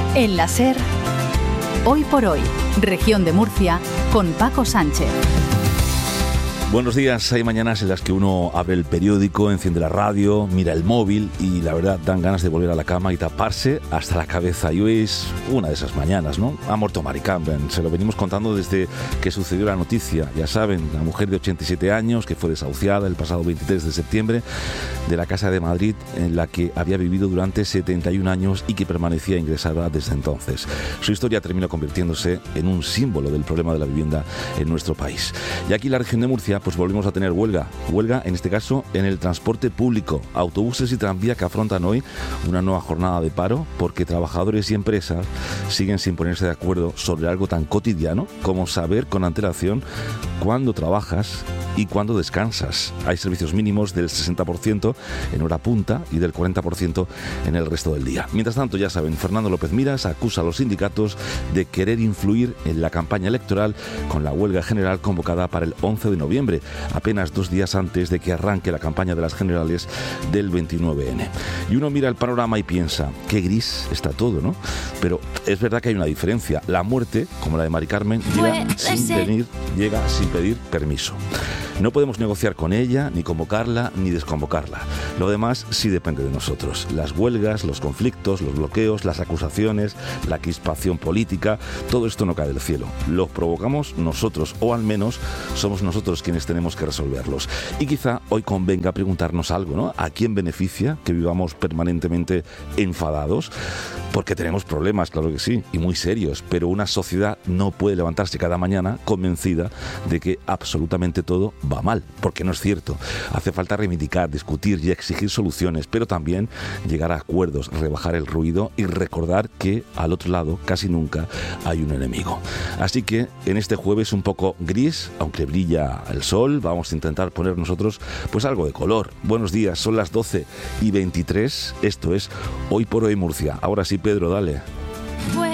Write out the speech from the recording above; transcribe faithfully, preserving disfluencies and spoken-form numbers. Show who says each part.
Speaker 1: En la SER, Hoy por Hoy, Región de Murcia, con Paco Sánchez.
Speaker 2: Buenos días. Hay mañanas en las que uno abre el periódico, enciende la radio, mira el móvil y la verdad dan ganas de volver a la cama y taparse hasta la cabeza. Y hoy es una de esas mañanas, ¿no? Ha muerto Mari Camden. Se lo venimos contando desde que sucedió la noticia. Ya saben, la mujer de ochenta y siete años que fue desahuciada el pasado veintitrés de septiembre de la casa de Madrid en la que había vivido durante setenta y un años y que permanecía ingresada desde entonces. Su historia terminó convirtiéndose en un símbolo del problema de la vivienda en nuestro país. Y aquí en la región de Murcia pues volvemos a tener huelga. Huelga, en este caso, en el transporte público. Autobuses y tranvía que afrontan hoy una nueva jornada de paro porque trabajadores y empresas siguen sin ponerse de acuerdo sobre algo tan cotidiano como saber con antelación cuándo trabajas y cuándo descansas. Hay servicios mínimos del sesenta por ciento en hora punta y del cuarenta por ciento en el resto del día. Mientras tanto, ya saben, Fernando López Miras acusa a los sindicatos de querer influir en la campaña electoral con la huelga general convocada para el once de noviembre, apenas dos días antes de que arranque la campaña de las generales del veintinueve ene. Y uno mira el panorama y piensa, qué gris está todo, ¿no? Pero es verdad que hay una diferencia. La muerte, como la de Mari Carmen, llega sin venir, llega sin pedir permiso. No podemos negociar con ella, ni convocarla, ni desconvocarla. Lo demás sí depende de nosotros. Las huelgas, los conflictos, los bloqueos, las acusaciones, la crispación política, todo esto no cae del cielo. Los provocamos nosotros, o al menos somos nosotros quienes tenemos que resolverlos. Y quizá hoy convenga preguntarnos algo, ¿no? ¿A quién beneficia que vivamos permanentemente enfadados? Porque tenemos problemas, claro que sí, y muy serios, pero una sociedad no puede levantarse cada mañana convencida de que absolutamente todo va mal, porque no es cierto. Hace falta reivindicar, discutir y exigir soluciones, pero también llegar a acuerdos, rebajar el ruido y recordar que al otro lado casi nunca hay un enemigo. Así que en este jueves un poco gris, aunque brilla el sol, vamos a intentar poner nosotros pues algo de color. Buenos días, son las doce y veintitrés, esto es Hoy por Hoy Murcia. Ahora sí, Pedro, dale.